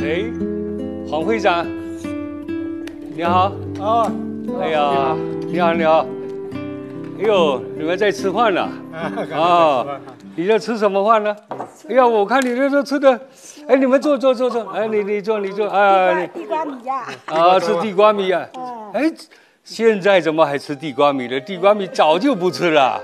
哎，黄会长，你好。 哦， 哎呀，你好，你好。哎呦，你们在吃饭呢？你在吃什么饭呢？哎呀，我看你这吃的，哎，你们坐，哎，你坐，啊， 地瓜米呀。 啊，吃地瓜米啊。哎，现在怎么还吃地瓜米了？地瓜米早就不吃了。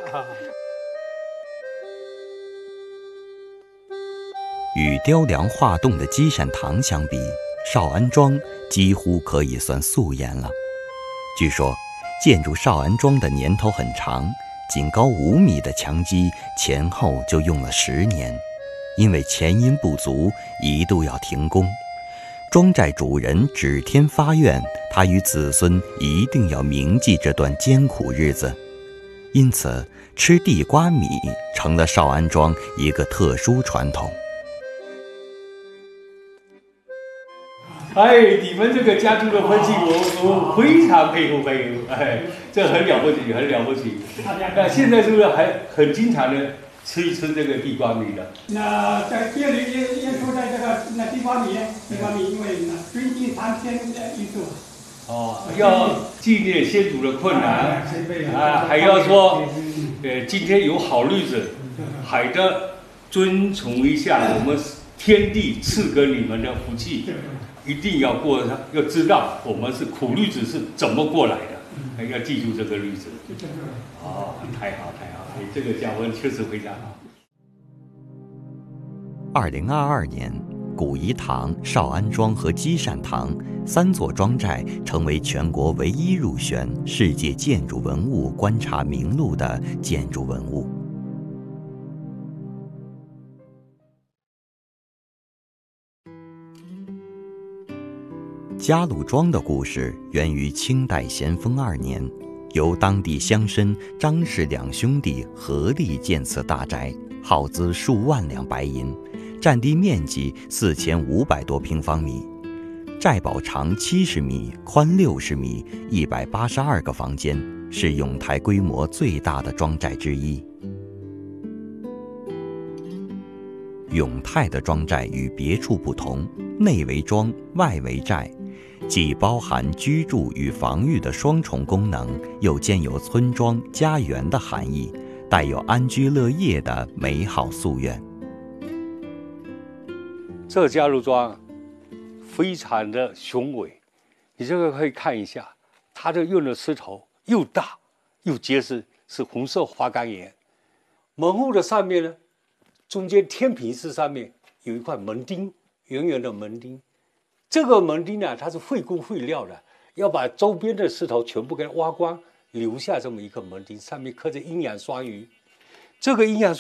与雕梁画栋的积善堂相比，少安庄几乎可以算素颜了。据说，建筑少安庄的年头很长，仅高5米的墙基前后就用了10年，因为钱银不足，一度要停工。庄寨主人指天发愿，他与子孙一定要铭记这段艰苦日子，因此吃地瓜米成了少安庄一个特殊传统。 哎，你们这个家族的分析，我非常佩服。哎，这很了不起，很了不起。那现在是不是还很经常的吃一吃这个地瓜米的？ 那在店里也说在这个地瓜米，因为尊敬3天的一组。 哦，要纪念先祖的困难啊，还要说，今天有好日子，还得遵从一下我们天地赐给你们的福气。一定要过上，要知道我们是苦日子是怎么过来的，要记住这个日子。哦，太好，这个教文确实非常好。 2022年，古颐堂、少安庄和积善堂3座庄寨成为全国唯一入选世界建筑文物观察名录的建筑文物。嘉鲁庄的故事源于清代咸丰2年，由当地乡绅张氏2兄弟合力建此大宅，耗资数万两白银，占地面积4500多平方米，寨堡长70米，宽60米，182个房间，是永泰规模最大的庄寨之一。永泰的庄寨与别处不同，内为庄，外为寨，既包含居住与防御的双重功能，又兼有村庄、家园的含义，带有安居乐业的美好夙愿。 这嘉鲁庄非常的雄伟，你这个可以看一下，它的用的石头又大又结实，是红色花岗岩。门户的上面呢，中间天平式上面有一块门钉，圆圆的门钉。这个门钉呢，它是费工费料的，要把周边的石头全部给它挖光，留下这么一个门钉，上面刻着阴阳双鱼。这个阴阳